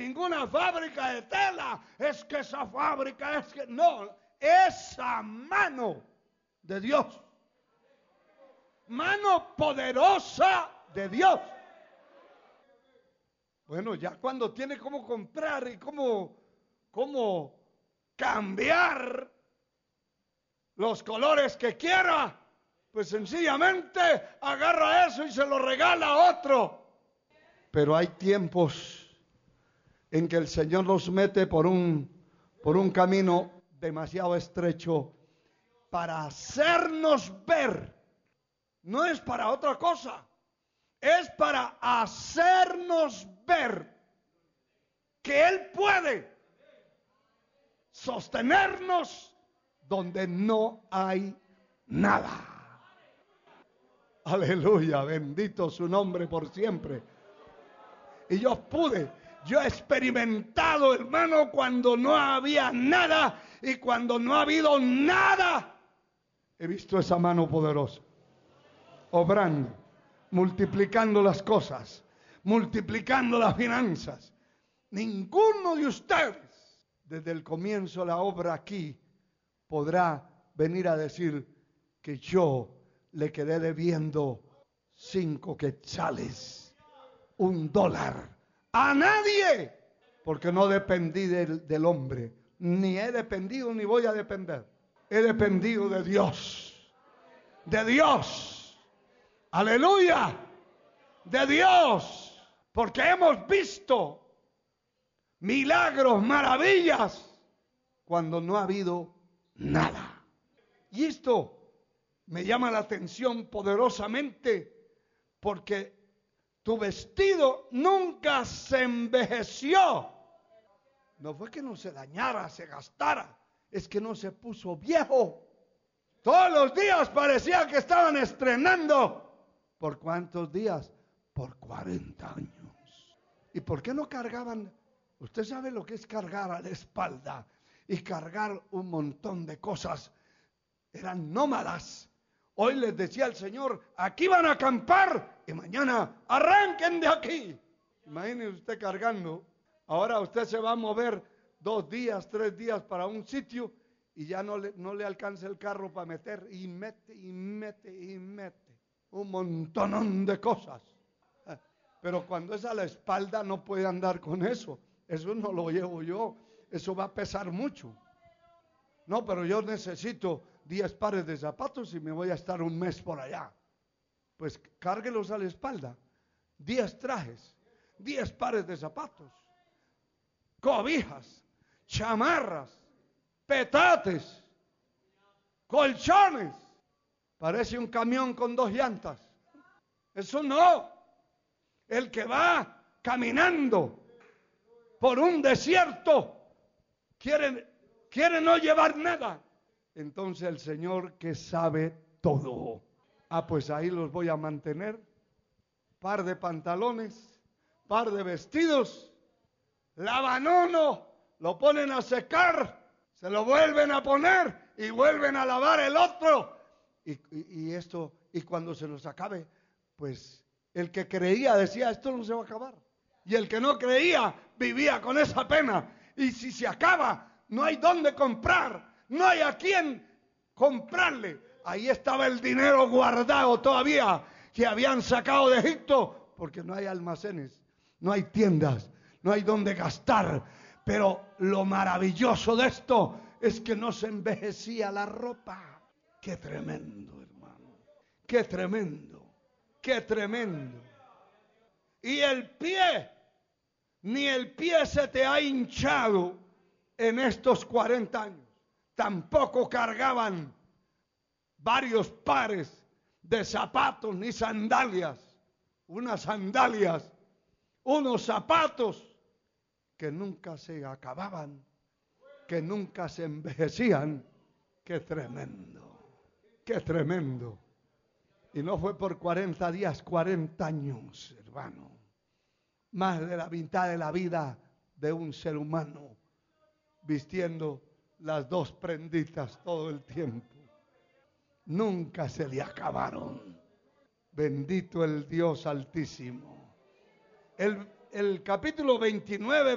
ninguna fábrica de tela, es que esa fábrica es que no, esa mano de Dios, mano poderosa de Dios. Bueno, ya cuando tiene cómo comprar y cómo cambiar los colores que quiera, pues sencillamente agarra eso y se lo regala a otro. Pero hay tiempos en que el Señor nos mete por un camino demasiado estrecho para hacernos ver. No es para otra cosa, es para hacernos ver que Él puede sostenernos donde no hay nada. Aleluya, bendito su nombre por siempre. Y yo he experimentado, hermano, cuando no había nada y cuando no ha habido nada, he visto esa mano poderosa, obrando, multiplicando las cosas, multiplicando las finanzas. Ninguno de ustedes, desde el comienzo de la obra aquí, podrá venir a decir que yo le quedé debiendo 5 quetzales, $1, a nadie, porque no dependí del hombre, ni he dependido ni voy a depender. He dependido de Dios, aleluya, de Dios, porque hemos visto milagros, maravillas, cuando no ha habido nada. Y esto me llama la atención poderosamente, porque tu vestido nunca se envejeció. No fue que no se dañara, se gastara, es que no se puso viejo. Todos los días parecía que estaban estrenando. ¿Por cuántos días? Por 40 años. ¿Y por qué no cargaban? Usted sabe lo que es cargar a la espalda y cargar un montón de cosas. Eran nómadas. Hoy les decía el Señor, aquí van a acampar y mañana arranquen de aquí. Imagínese usted cargando. Ahora usted se va a mover 2 días, 3 días para un sitio y ya no le alcanza el carro para meter y mete un montonón de cosas. Pero cuando es a la espalda no puede andar con eso. Eso no lo llevo yo. Eso va a pesar mucho. No, pero yo necesito 10 pares de zapatos y me voy a estar un mes por allá. Pues cárguelos a la espalda. 10 trajes, 10 pares de zapatos, cobijas, chamarras, petates, colchones. Parece un camión con 2 llantas. Eso no. El que va caminando por un desierto quiere no llevar nada. Entonces el Señor, que sabe todo, pues ahí los voy a mantener. Par de pantalones, par de vestidos, lavan uno, lo ponen a secar, se lo vuelven a poner y vuelven a lavar el otro. Y cuando se los acabe, pues el que creía decía, esto no se va a acabar. Y el que no creía vivía con esa pena. Y si se acaba, no hay dónde comprar, no hay a quién comprarle. Ahí estaba el dinero guardado todavía que habían sacado de Egipto, porque no hay almacenes, no hay tiendas, no hay dónde gastar. Pero lo maravilloso de esto es que no se envejecía la ropa. Qué tremendo, hermano, qué tremendo, qué tremendo. Y el pie, ni el pie se te ha hinchado en estos 40 años. Tampoco cargaban varios pares de zapatos ni sandalias. Unas sandalias, unos zapatos que nunca se acababan, que nunca se envejecían. Qué tremendo, qué tremendo. Y no fue por 40 días, 40 años, hermano. Más de la mitad de la vida de un ser humano vistiendo las 2 prenditas todo el tiempo. Nunca se le acabaron. Bendito el Dios Altísimo. El capítulo 29